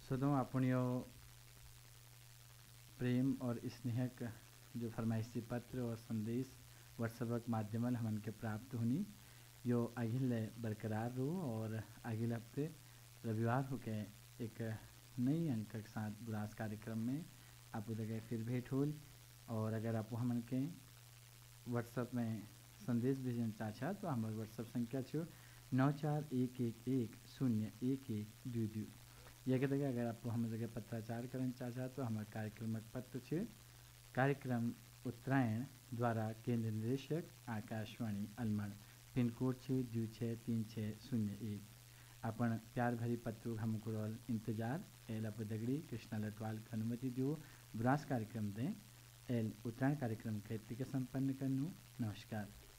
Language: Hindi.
सदों अपनियो प्रेम और स्नेह का जो फरमाइशी पत्र और संदेश व्हाट्सएप माध्यम हमन के प्राप्त होनी यो अगिले बरकरार रो और अगले हफ्ते रविवार हो के एक नई अंक के साथ बुरास कार्यक्रम में आप जगह फिर भेंट होल। और अगर आप हमन के व्हाट्सएप में संदेश भेजन चाचा तो हमारे व्हाट्सएप संख्या छो 9411101122। यह जगह अगर आपको हम जगह पत्राचार करना चाचा तो हमारे कार्यक्रम पत्र छे कार्यक्रम उत्तरायण द्वारा केंद्र निदेशक आकाशवाणी अलमड़ पिन कोड छे 263601। अपन प्यार भरी पत्र हमको इंतजार एल आप दगड़ी कृष्णा लटवाल की अनुमति दो बुरास कार्यक्रम दें एल उत्तरायण कार्यक्रम के संपन्न करनू। नमस्कार।